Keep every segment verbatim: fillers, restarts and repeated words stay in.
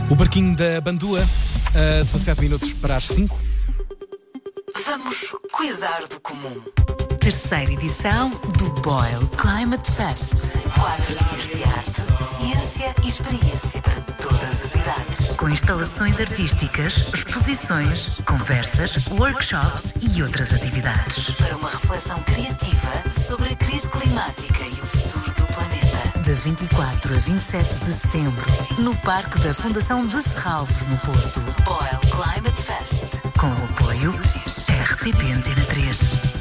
O barquinho da Bandua, a dezassete minutos para as cinco. Vamos cuidar do comum. Terceira edição do Boyle Climate Fest. Quatro dias de arte, ciência e experiência para todas as idades. Com instalações artísticas, exposições, conversas, workshops e outras atividades. Para uma reflexão criativa sobre a crise climática e o futuro do planeta. De vinte e quatro a vinte e sete de setembro, no Parque da Fundação de Serralves, no Porto. Boyle Climate Fest. Com o apoio R T P Antena três.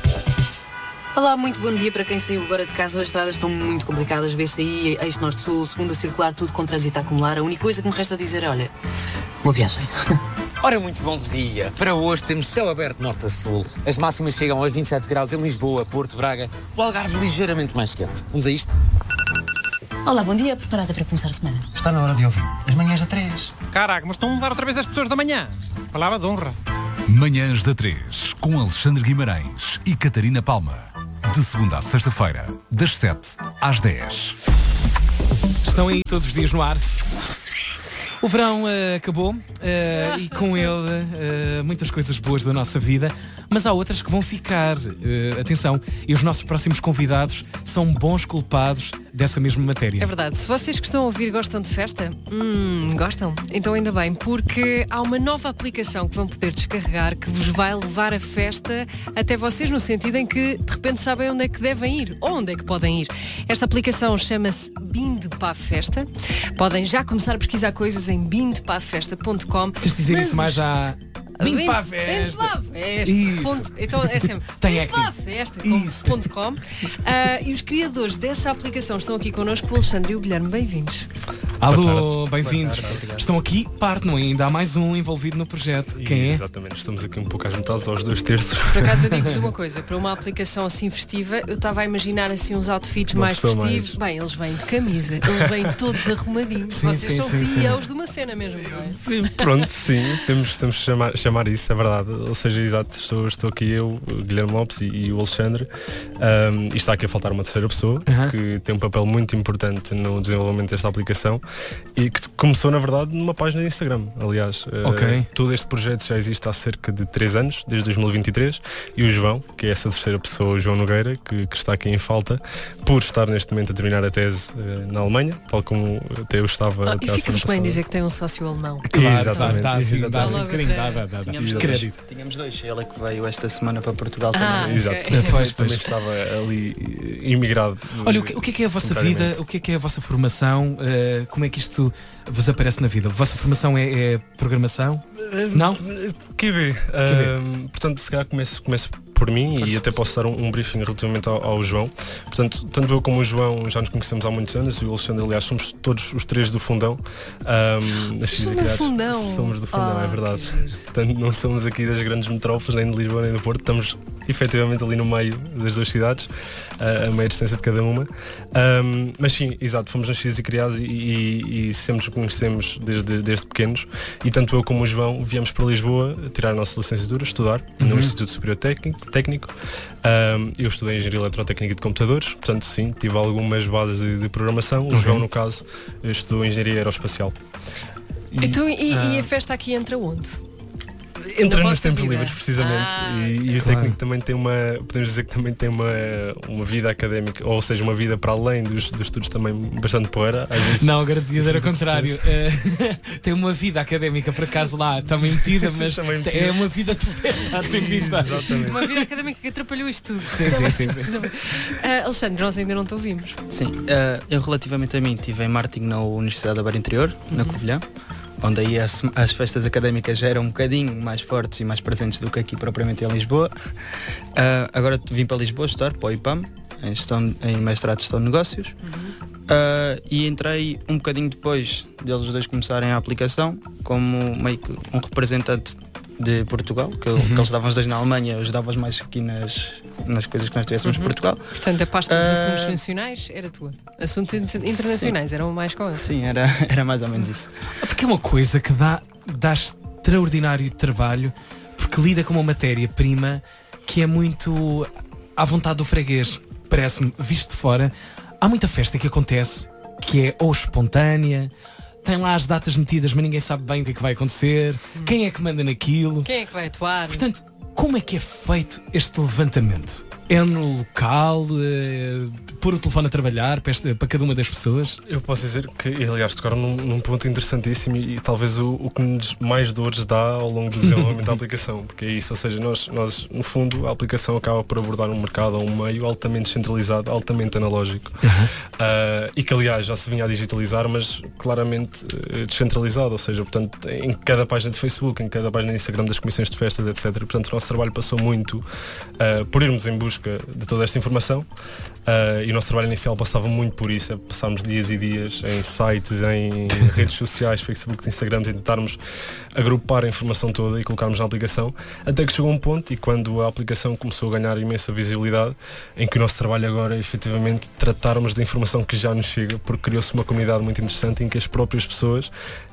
Olá, muito bom dia para quem saiu agora de casa. As estradas estão muito complicadas, B C I, Eixo Norte-Sul, segunda circular, tudo com trânsito a acumular. A única coisa que me resta dizer é, olha, boa viagem. Ora, muito bom dia. Para hoje temos céu aberto norte a sul. As máximas chegam aos vinte e sete graus em Lisboa, Porto, Braga. O Algarve ligeiramente mais quente. Vamos a isto? Olá, bom dia. Preparada para começar a semana? Está na hora de ouvir as manhãs da três. Caraca, mas estão a mudar outra vez as pessoas da manhã. Palavra de honra. Manhãs da três, com Alexandre Guimarães e Catarina Palma. De segunda à sexta-feira, das sete às dez. Estão aí todos os dias no ar. O verão uh, acabou uh, e com ele uh, muitas coisas boas da nossa vida, mas há outras que vão ficar. Uh, atenção, e os nossos próximos convidados são bons culpados dessa mesma matéria. É verdade. Se vocês que estão a ouvir gostam de festa, hum, gostam? Então ainda bem, porque há uma nova aplicação que vão poder descarregar que vos vai levar a festa até vocês, no sentido em que de repente sabem onde é que devem ir ou onde é que podem ir. Esta aplicação chama-se Bind para a Festa. Podem já começar a pesquisar coisas em bind para a festa ponto com. Queres dizer isso mais já... Bind para a festa. Bind para a festa. Isso. Ponto. Então é sempre bind para a festa ponto com. Uh, e os criadores dessa aplicação estão aqui connosco, o Alexandre e o Guilherme. Bem-vindos. Alô, bem-vindos. Estão aqui, parte, não é? Ainda há mais um envolvido no projeto. Quem é? Exatamente, estamos aqui um pouco às metades, aos dois terços. Por acaso eu digo-vos uma coisa, para uma aplicação assim festiva, eu estava a imaginar assim uns outfits Uma mais pessoa festivos. mais. Bem, eles vêm de camisa, eles vêm todos arrumadinhos. Sim, Vocês sim, são sim, C E Os sim. de uma cena mesmo, não é? Sim, pronto, sim, temos, temos que chamar, chamar isso, é verdade. Ou seja, exato, estou, estou aqui eu, o Guilherme Lopes e, e o Alexandre, um, e está aqui a faltar uma terceira pessoa, Uhum. que tem um papel muito importante no desenvolvimento desta aplicação e que começou, na verdade, numa página de Instagram. Aliás, uh, Ok. todo este projeto já existe há cerca de três anos, desde dois mil e vinte e três, e o João, que é essa terceira pessoa, o João Nogueira, que, que está aqui em falta, por estar neste momento a terminar a tese uh, na Alemanha, tal como até eu estava Ah, até e à fica-vos semana bem passada. dizer que tem um sócio alemão. Claro, Exatamente, dá, dá, assim, exatamente. dá assim um Dá bocadinho, logo dá, a dá, dá, dá. Tínhamos dois. Crédito. Tínhamos dois, ele é que veio esta semana para Portugal Ah, também. Exato. ok. Pois, Também pois. estava ali imigrado. Olha, o que, o que é que é a vossa vida? temporariamente. O que é que é a vossa formação? Uh, como é que isto vos aparece na vida? A vossa formação é, é programação? Não? Q B. Um, portanto, se calhar começo, começo por mim e até posso dar um, um briefing relativamente ao, ao João. Portanto, tanto eu como o João já nos conhecemos há muitos anos e o Alexandre, aliás, somos todos os três do Fundão. Um, Vocês são do Fundão? Somos do Fundão, Ah, é verdade. que giro. Portanto, não somos aqui das grandes metrópoles, nem de Lisboa nem do Porto, estamos efetivamente ali no meio das duas cidades, uh, a meia distância de cada uma. Um, mas sim, exato, fomos nascidos e criados e, e, e sempre nos conhecemos desde, desde pequenos, e tanto eu como o João viemos para Lisboa tirar a nossa licenciatura, estudar Uhum. no Instituto Superior Técnico. técnico. Um, eu estudei Engenharia Eletrotécnica de Computadores, portanto sim, tive algumas bases de, de programação. O Ok. João, no caso, estudou Engenharia Aeroespacial. E- Então, e, Ah. e a festa aqui entra onde? Entra Na nos vossa tempos vida. livres, precisamente. Ah, e, e o claro. técnico também tem uma, podemos dizer que também tem uma, uma vida académica, ou seja, uma vida para além dos, dos estudos também bastante porreira. Às vezes, Não, agora devias dizer ao contrário. Uh, tem uma vida académica, por acaso lá, está mentida, mas Também metida. é uma vida de festa, tem pinta. Exatamente. Uma vida académica que atrapalhou isto tudo. Sim, sim, sim, sim. Ah, Alexandre, nós ainda não te ouvimos. Sim, eh, eu relativamente a mim estive em marketing na Universidade da Beira Interior, na Covilhã, onde aí as, as festas académicas já eram um bocadinho mais fortes e mais presentes do que aqui propriamente em Lisboa. Eh, agora vim para Lisboa estudar, para o I P A M, em, gestão, em mestrado de Gestão de Negócios. Uh, e entrei um bocadinho depois deles dois começarem a aplicação como meio que um representante de Portugal, que, eu, que eles davam os dois na Alemanha, eu ajudava-os mais aqui nas, nas coisas que nós tivéssemos Uhum. de Portugal. Portanto, a pasta dos Ah. assuntos nacionais era tua. Assuntos inter- internacionais eram mais com eles. Sim, era, era mais ou menos isso. Porque é uma coisa que dá, dá extraordinário trabalho, porque lida com uma matéria-prima que é muito à vontade do freguês. Parece-me, visto de fora, há muita festa que acontece que é ou espontânea, tem lá as datas metidas, mas ninguém sabe bem o que é que vai acontecer, hum. quem é que manda naquilo. Quem é que vai atuar? Portanto, como é que é feito este levantamento? É no local, é, pôr o telefone a trabalhar para, esta, para cada uma das pessoas? Eu posso dizer que, aliás, tocaram num, num ponto interessantíssimo e, e talvez o, o que nos mais dores dá ao longo do desenvolvimento da aplicação, porque é isso, ou seja, nós, nós, no fundo, a aplicação acaba por abordar um mercado, um meio altamente centralizado, altamente analógico, uhum. uh, e que, aliás, já se vinha a digitalizar, mas claramente uh, descentralizado, ou seja, portanto, em cada página de Facebook, em cada página de Instagram das comissões de festas, etcétera. Portanto, o nosso trabalho passou muito uh, por irmos em busca de toda esta informação uh, e o nosso trabalho inicial passava muito por isso, é passámos dias e dias em sites, em redes sociais, Facebook, Instagram, e tentarmos agrupar a informação toda e colocarmos na aplicação, até que chegou um ponto, e quando a aplicação começou a ganhar imensa visibilidade, em que o nosso trabalho agora é efetivamente tratarmos da informação que já nos chega, porque criou-se uma comunidade muito interessante em que as próprias pessoas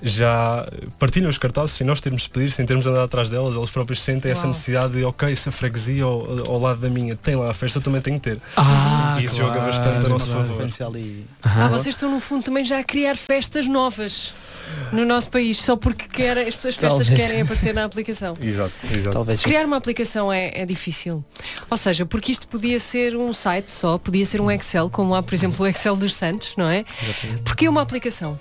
já partilham os cartazes sem nós termos de pedir, sem termos de andar atrás delas, elas próprias sentem Uau. essa necessidade de, ok, se a freguesia ao, ao lado da minha tem lá a festa, eu também tenho que ter. Ah, e isso claro. joga bastante a nosso favor. E... Ah, vocês estão no fundo também já a criar festas novas no nosso país, só porque quer, as pessoas festas Talvez. querem aparecer na aplicação. Exato, exato. Talvez. Criar uma aplicação é, é difícil. Ou seja, porque isto podia ser um site só, podia ser um Excel, como há, por exemplo, o Excel dos Santos, não é? Exatamente. Porque uma aplicação?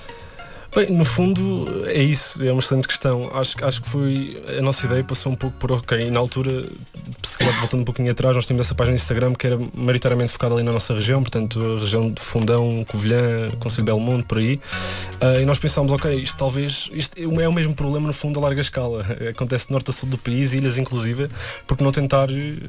Bem, no fundo é isso, é uma excelente questão. Acho, acho que foi, a nossa ideia passou um pouco por, ok, na altura, se calhar voltando um pouquinho atrás, nós tínhamos essa página no Instagram que era maioritariamente focada ali na nossa região, portanto a região de Fundão, Covilhã, Conselho de Belmonte, por aí, uh, e nós pensámos, ok, isto talvez, isto é o mesmo problema no fundo a larga escala, acontece de norte a sul do país, ilhas inclusive, porque não tentar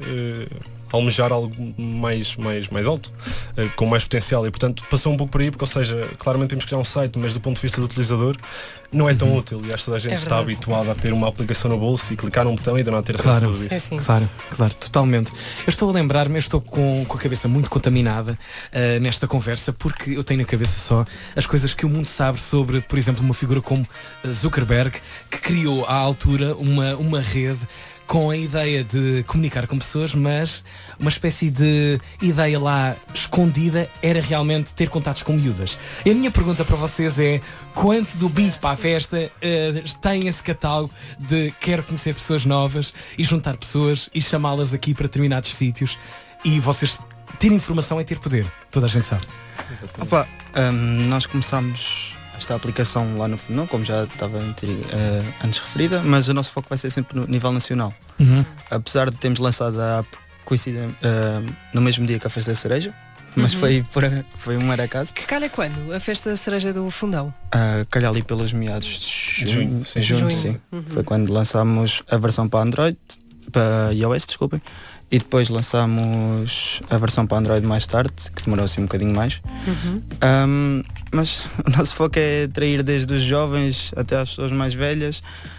uh, almejar algo mais, mais, mais alto, uh, com mais potencial, e portanto passou um pouco por aí, porque, ou seja, claramente temos que criar um site, mas do ponto de vista do utilizador não é tão uhum. útil, e acho que toda a gente é está habituada a ter uma aplicação no bolso e clicar num botão e de não ter acesso claro, a tudo isso. É assim. Claro, claro, totalmente. Eu estou a lembrar-me, eu estou com, com a cabeça muito contaminada uh, nesta conversa, porque eu tenho na cabeça só as coisas que o mundo sabe sobre, por exemplo, uma figura como Zuckerberg, que criou à altura uma, uma rede com a ideia de comunicar com pessoas, mas uma espécie de ideia lá escondida era realmente ter contatos com miúdas. E a minha pergunta para vocês é: quanto do Binto para a Festa uh, tem esse catálogo de quero conhecer pessoas novas e juntar pessoas e chamá-las aqui para determinados sítios, e vocês terem informação é ter poder, toda a gente sabe. Opa, um, nós começámos esta aplicação lá no Fundão, como já estava uh, antes referida, mas o nosso foco vai ser sempre no nível nacional. Uhum. Apesar de termos lançado a app coincidente, uh, no mesmo dia que a Festa da Cereja, mas uhum. foi, por, foi um mero acaso. Que calha quando? A Festa da Cereja do Fundão? Uh, calha ali pelos meados de junho, junho, sim. junho, junho. sim. Uhum. Foi quando lançámos a versão para Android, para iOS, desculpem, e depois lançámos a versão para Android mais tarde, que demorou assim um bocadinho mais. Uhum. Um, mas o nosso foco é atrair desde os jovens até às pessoas mais velhas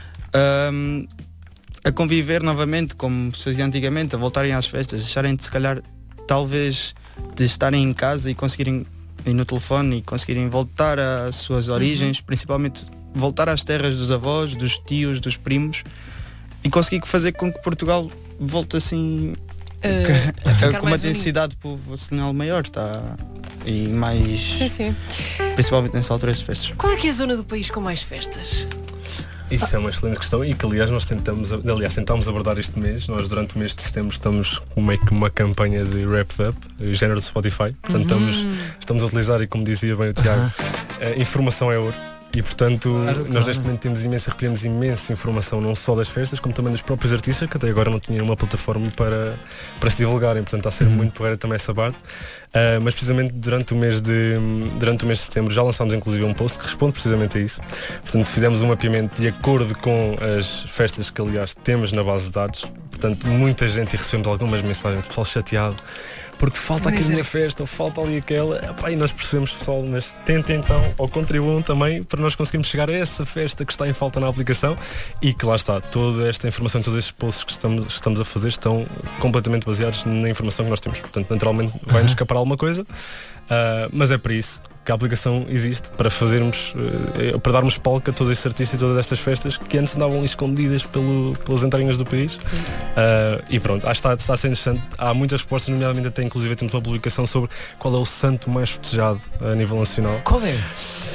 um, a conviver novamente como se fazia antigamente, a voltarem às festas, deixarem de, se calhar, talvez de estarem em casa e conseguirem ir no telefone e conseguirem voltar às suas origens, uhum. principalmente voltar às terras dos avós, dos tios, dos primos, e conseguir fazer com que Portugal volte assim uh, com uma densidade populacional maior, tá? E mais sim, sim. principalmente nessa altura das festas. Qual é que é a zona do país com mais festas? Isso é uma excelente questão e que, aliás, nós tentamos, aliás, tentámos abordar este mês. Nós, durante o mês de setembro, estamos com meio que uma campanha de Wrapped Up, género de Spotify. Portanto, uhum. estamos, estamos a utilizar, e como dizia bem o Tiago, uhum. a informação é ouro. E portanto, claro, nós claro. neste momento temos imensa, recolhemos imensa informação, não só das festas, como também dos próprios artistas, que até agora não tinham uma plataforma para, para se divulgarem. Portanto, está a ser uhum. muito porreira também essa parte. Uh, mas precisamente durante o, mês de, durante o mês de setembro já lançámos inclusive um post que responde precisamente a isso. Portanto, fizemos um mapeamento de acordo com as festas que, aliás, temos na base de dados. Portanto, muita gente, e recebemos algumas mensagens de pessoal chateado porque falta aqui a minha festa, ou falta ali aquela. Epá, e nós percebemos, pessoal, mas tentem então, ou contribuam também para nós conseguirmos chegar a essa festa que está em falta na aplicação, e que lá está, toda esta informação, todos estes posts que estamos, estamos a fazer estão completamente baseados na informação que nós temos. Portanto, naturalmente vai-nos escapar alguma coisa, uh, mas é para isso que a aplicação existe, para fazermos, uh, para darmos palco a todos estes artistas e todas estas festas que antes andavam ali escondidas pelo, pelas entranhas do país. Uh, e pronto, acho que está, está a ser interessante. Há muitas respostas, nomeadamente até inclusive temos uma publicação sobre qual é o santo mais festejado a nível nacional. Qual é?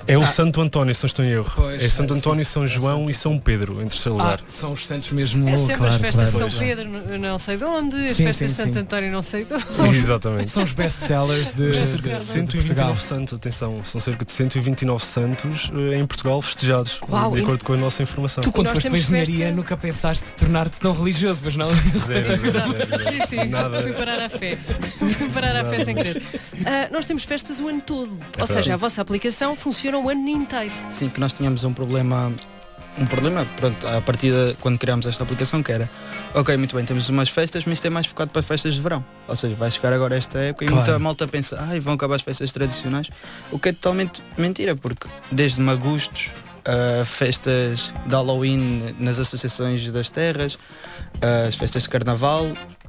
É o Ah. Santo António, se não estou em erro. Pois, é Santo é, António, sim. São João É e São Pedro, em terceiro Ah, lugar. são os santos mesmo. É sempre claro, as festas claro. de São Pedro, n- não sei de onde, as Sim, festas sim, de Santo sim. António, não sei de onde. São os- Exatamente. São os best-sellers de, São de, cerca de de cento e vinte e Portugal. nove santos, atenção, são cerca de cento e vinte e nove santos eh, em Portugal festejados, Uau, de e- acordo com a nossa informação. Tu, quando nós foste para a temos engenharia, festa- nunca pensaste tornar-te tão religioso, mas não? Zero, zero, zero, zero. Sim, sim, Nada. fui parar à fé. Fui parar à fé sem querer. Ah, nós temos festas o ano todo. Ou seja, a vossa aplicação funciona o ano inteiro. Sim, que nós tínhamos um problema, um problema, pronto, a partir de quando criámos esta aplicação, que era, ok, muito bem, temos umas festas, mas isto é mais focado para festas de verão. Ou seja, vai chegar agora esta época e Claro. muita malta pensa, ai, vão acabar as festas tradicionais, o que é totalmente mentira, porque desde magustos, a festas de Halloween nas associações das terras, as festas de Carnaval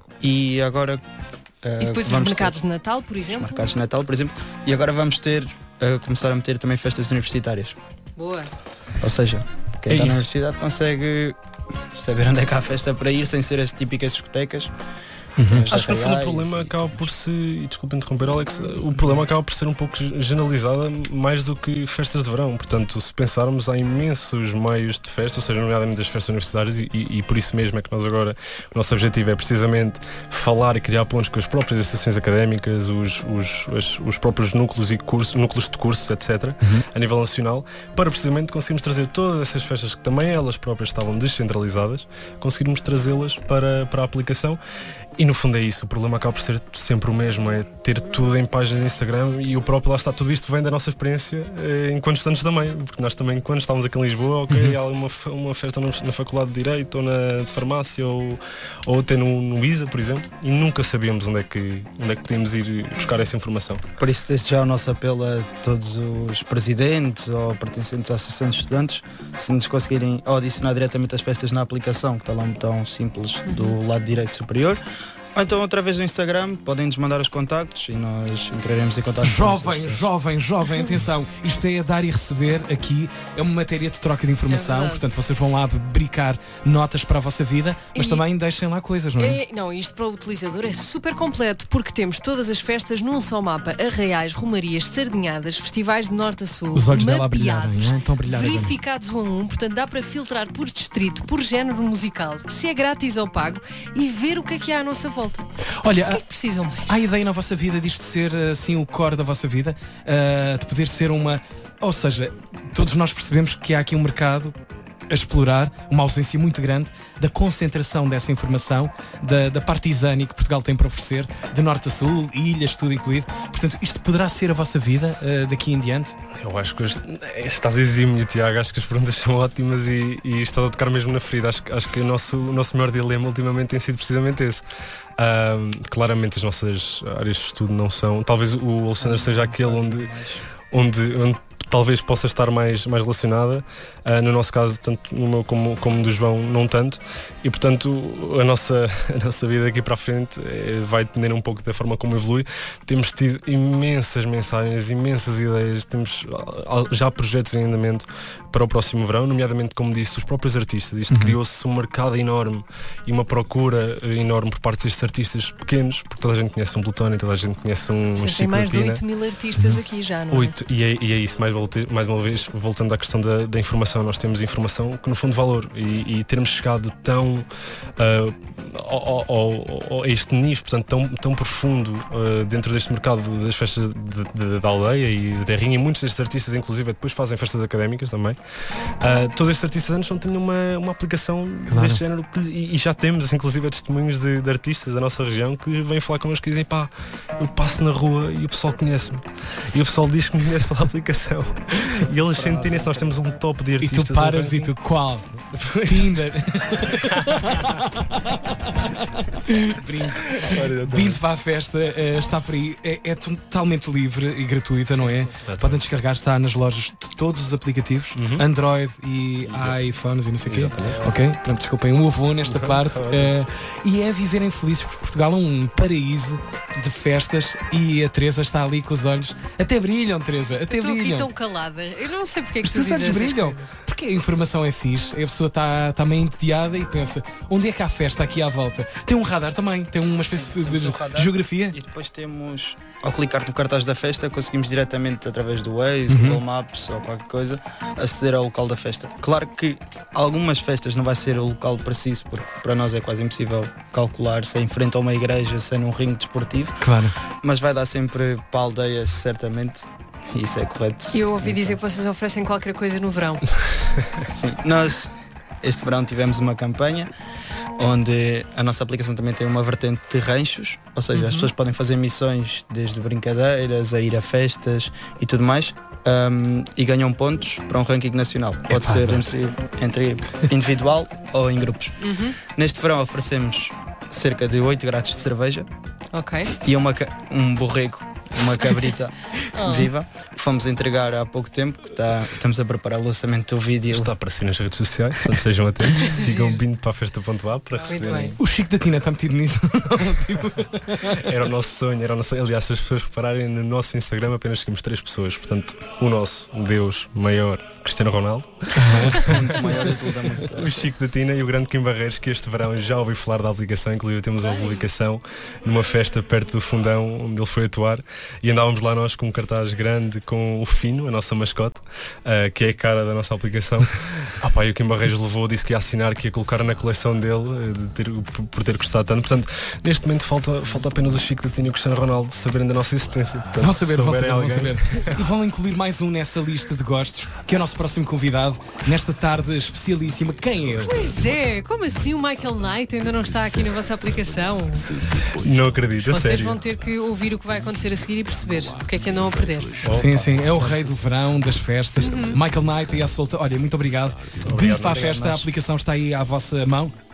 e agora... E depois os vamos ter- mercados de Natal, por exemplo. mercados de Natal, por exemplo, e agora vamos ter, uh, começar a meter também festas universitárias. Boa. Ou seja, quem É está na isso. universidade consegue saber onde é que há festa para ir sem ser as típicas discotecas. As Acho que no fundo o arraiais problema e- acaba por se, e desculpa interromper Alex, o problema acaba por ser um pouco generalizada mais do que festas de verão. Portanto, se pensarmos, há imensos meios de festa, ou seja, nomeadamente as festas universitárias, e, e por isso mesmo é que nós agora, o nosso objetivo é precisamente falar e criar pontos com as próprias associações académicas, os, os, as- os próprios núcleos e cursos, núcleos de cursos, etcétera, a nível nacional, para precisamente conseguirmos trazer todas essas festas que também elas próprias estavam descentralizadas, conseguirmos trazê-las para, para a aplicação. E no fundo é isso, o problema acaba por ser sempre o mesmo, é ter tudo em páginas de Instagram e o próprio, lá está, tudo isto vem da nossa experiência eh, enquanto estudantes também, porque nós também, quando estávamos aqui em Lisboa, ok, há uma, fe- uma festa na, na Faculdade de Direito ou na de Farmácia ou, ou até no, no ISA, por exemplo, e nunca sabíamos onde é, que, onde é que podíamos ir buscar essa informação. Por isso, desde já o nosso apelo a todos os presidentes ou pertencentes à Associação de Estudantes, se nos conseguirem ou adicionar diretamente as festas na aplicação, que está lá um botão simples do lado direito superior, ou então através do Instagram, podem nos mandar os contactos e nós entraremos em contato com Jovem, essas pessoas. jovem, jovem, atenção, isto é dar e receber aqui, é uma matéria de troca de É informação, verdade. portanto vocês vão lá brincar notas para a vossa vida, mas E- também deixem lá coisas, não é? É, não, isto para o utilizador é super completo porque temos todas as festas num só mapa: arraiais, romarias, sardinhadas, festivais de norte a sul, Os olhos dela a brilharem, mapeados, hein? Estão a brilhar agora. verificados um a um, portanto dá para filtrar por distrito, por género musical, se é grátis ou pago e ver o que é que há à nossa volta. Olha, O que é que precisam mais? há ideia na vossa vida disto ser assim o core da vossa vida? Ah, de poder ser uma. Ou seja, todos nós percebemos que há aqui um mercado a explorar, uma ausência muito grande da concentração dessa informação, da, da partisânia que Portugal tem para oferecer, de norte a sul, ilhas, tudo incluído. Portanto, isto poderá ser a vossa vida ah, daqui em diante? Eu acho que este- estás exímio, Tiago, acho que as perguntas são ótimas e, e estás a tocar mesmo na ferida. Acho, que- acho que o nosso, o nosso maior dilema ultimamente tem sido precisamente esse. Ahm, claramente as nossas áreas de estudo não são. Talvez o Alexandre seja aquele onde, onde, onde talvez possa estar mais, mais relacionada. Ah, no nosso caso, tanto no meu como, como do João, não tanto. E portanto a nossa, a nossa vida daqui para a frente eh, vai depender um pouco da forma como evolui. Temos tido imensas mensagens, imensas ideias, temos ah, já projetos em andamento para o próximo verão, nomeadamente, como disse, os próprios artistas. Isto criou-se um mercado enorme e uma procura eh, enorme por parte destes artistas pequenos, porque toda a gente conhece um Plutónio, toda a gente conhece um Vocês têm Chico mais de Latina. oito mil artistas aqui já, não é? Oito, e é, e é isso, mais, volte- mais uma vez, voltando à questão da, da informação, nós temos informação que no fundo valor e, e termos chegado tão ah, ao, ao- ao- a este nível, portanto tão, tão profundo ah, dentro deste mercado das festas de- de- da aldeia e da terrinha, e muitos destes artistas inclusive depois fazem festas académicas também. Ah, todos estes artistas não têm uma, uma aplicação Claro. deste género que- e, e já temos inclusive testemunhos de, de artistas da nossa região que vêm falar connosco e dizem, pá, eu passo na rua e o pessoal conhece-me e o pessoal diz que me conhece pela aplicação e eles sentem-se, nós temos um top de E artistas. tu paras um e tu, qual? Tinder. Brinco. Vindo para a festa, eh, está por aí, é, é totalmente livre e gratuita, não é? Podem descarregar, está nas lojas de todos os aplicativos, Android e iPhones e não sei o quê. Ok? Pronto, desculpem o avô nesta parte. eh, e é viverem felizes, porque Portugal é um paraíso de festas e a Teresa está ali com os olhos. Até brilham, Teresa, até Estou aqui brilham. tão calada. Eu não sei porque é que Os tu teus dizes olhos essas brilham. coisas. Porque porque a informação é fixe, a pessoa está tá meio entediada e pensa, onde é que há festa aqui à volta? Tem um radar também, tem uma espécie de, de Um radar. geografia. E depois temos, ao clicar no cartaz da festa, conseguimos diretamente através do Waze, Uhum. Google Maps ou qualquer coisa, aceder ao local da festa. Claro que algumas festas não vai ser o local preciso, porque para nós é quase impossível calcular se é em frente a uma igreja, se é num ringue desportivo, Claro. mas vai dar sempre para a aldeia, certamente, e isso é correto. Eu ouvi dizer que vocês oferecem qualquer coisa no verão. Sim, nós este verão tivemos uma campanha onde a nossa aplicação também tem uma vertente de ranchos, ou seja, Uhum. as pessoas podem fazer missões desde brincadeiras a ir a festas e tudo mais, um, e ganham pontos para um ranking nacional. Pode Epá, ser adoro. entre, entre individual ou em grupos. Uhum. Neste verão oferecemos cerca de oito grátis de cerveja Ok. e uma, ca- um borrego, uma cabrita Oh. viva, que fomos entregar há pouco tempo, que está, estamos a preparar o lançamento do vídeo. Está para si nas redes sociais, portanto sejam atentos. Sigam vindo para a festa ponto A para Muito receberem. bem. O Chico da Tina está metido nisso. Era o nosso sonho, era o nosso sonho. Aliás, se as pessoas repararem no nosso Instagram, apenas seguimos três pessoas. Portanto, o nosso, o Deus maior, Cristiano Ronaldo, O segundo maior ídolo da música. o Chico da Tina e o grande Kim Barreiros, que este verão já ouvi falar da aplicação. Inclusive temos uma publicação numa festa perto do Fundão onde ele foi atuar, e andávamos lá nós com um cartaz grande com o Fino, a nossa mascote, uh, que é a cara da nossa aplicação. Ah, pá, e o Kim Barreiros levou, disse que ia assinar, que ia colocar na coleção dele, uh, de ter, por, por ter gostado tanto. Portanto, neste momento falta, falta apenas o Chico da Tina e o Cristiano Ronaldo saberem da nossa existência. Portanto, Vão saber, se vão saber, souberem vão alguém- saber. E vão incluir mais um nessa lista de gostos, que é o nosso próximo convidado, nesta tarde especialíssima. Quem é ele? Pois é, como assim o Michael Knight ainda não está aqui na vossa aplicação? Não acredito, a Vocês sério. vão ter que ouvir o que vai acontecer a seguir e perceber o que é que andam a perder. Sim, sim, é o rei do verão, das festas. Michael Knight e a solta. Olha, muito obrigado. Vindo para a obrigado, festa, a nós. aplicação está aí à vossa mão.